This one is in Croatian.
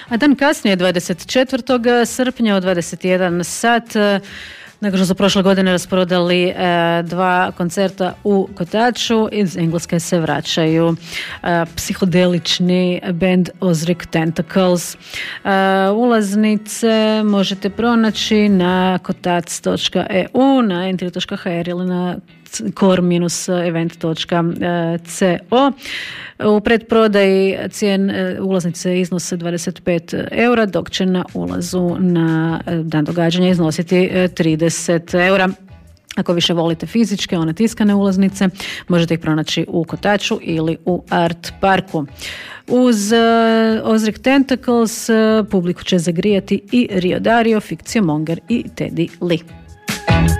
A dan kasnije, 24. srpnja u 21 sat, nakon što su prošle godine rasprodali 2 koncerta u Kotaču, iz Engleske se vraćaju psihodelični band Ozric Tentacles. Ulaznice možete pronaći na kotac.eu, na entry.hr ili na core-event.co. U predprodaji ulaznice iznose 25 eura, dok će na ulazu na dan događanja iznositi 30 eura. Ako više volite fizičke, one tiskane ulaznice, možete ih pronaći u Kotaču ili u Art Parku. Uz Ozric Tentacles publiku će zagrijati i Rio Dario, Fikcio Monger i Teddy Lee.